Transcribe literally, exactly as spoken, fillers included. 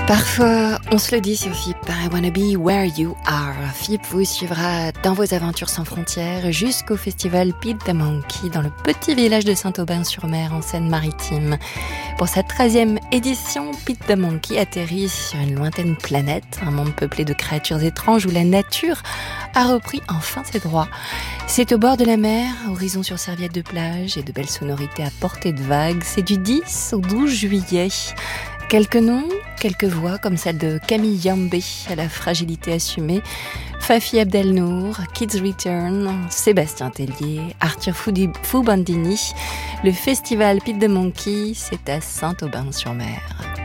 Parfois, on se le dit sur F I P, I wanna be where you are. F I P vous suivra dans vos aventures sans frontières jusqu'au festival Pete the Monkey dans le petit village de Saint-Aubin-sur-Mer en Seine-Maritime. Pour sa treizième édition, Pete the Monkey atterrit sur une lointaine planète, un monde peuplé de créatures étranges où la nature a repris enfin ses droits. C'est au bord de la mer, horizon sur serviette de plage et de belles sonorités à portée de vagues. C'est du dix au douze juillet. Quelques noms, quelques voix comme celle de Camille Yambé à la fragilité assumée, Fafi Abdelnour, Kids Return, Sébastien Tellier, Arthur Foubandini. Le festival Pete the Monkey, c'est à Saint-Aubin-sur-Mer.